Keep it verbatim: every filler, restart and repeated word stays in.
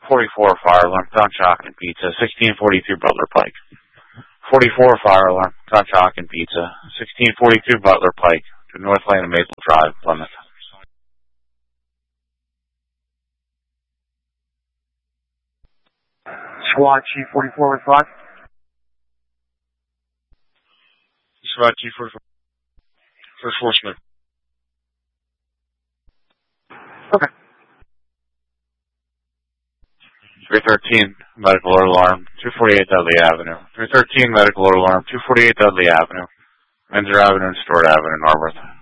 forty-four, fire alarm, gun shock and pizza, sixteen forty-two Butler Pike. forty-four, fire alarm, gun shock and pizza, sixteen forty-two Butler Pike, to North Lane of Maple Drive, Plymouth. SWAT Chief forty-four with five. SWAT Chief forty-four. First Force Smith. Okay. three thirteen, medical alert alarm, two forty-eight Dudley Avenue. three thirteen, medical alert alarm, two forty-eight Dudley Avenue. Windsor Avenue and Stewart Avenue, Narberth.